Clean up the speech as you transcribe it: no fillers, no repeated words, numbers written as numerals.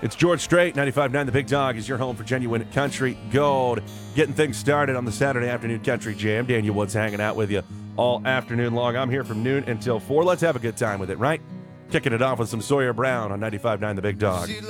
It's George Strait, 95.9 The Big Dog is your home for genuine country gold. Getting things started on the Saturday afternoon country jam. Daniel Woods hanging out with you all afternoon long. I'm here from noon until 4. Let's have a good time with it, right? Kicking it off with some Sawyer Brown on 95.9 The Big Dog.